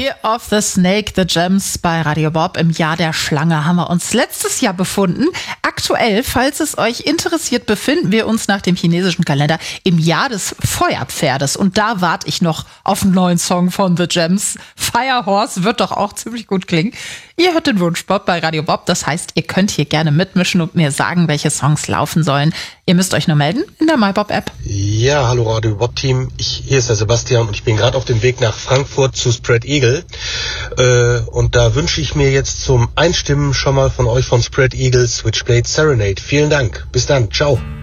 Year of the Snake, The Gems bei Radio Bob. Im Jahr der Schlange haben wir uns letztes Jahr befunden. Aktuell, falls es euch interessiert, befinden wir uns nach dem chinesischen Kalender im Jahr des Feuerpferdes. Und da warte ich noch auf einen neuen Song von The Gems. Firehorse wird doch auch ziemlich gut klingen. Ihr hört den Wunschbob bei Radio Bob. Das heißt, ihr könnt hier gerne mitmischen und mir sagen, welche Songs laufen sollen. Ihr müsst euch nur melden in der MyBob-App. Ja, hallo Radio Bob-Team. Hier ist der Sebastian und ich bin gerade auf dem Weg nach Frankfurt zu Spread Eagle. Und da wünsche ich mir jetzt zum Einstimmen schon mal von euch von Spread Eagle Switchblade Serenade. Vielen Dank. Bis dann. Ciao.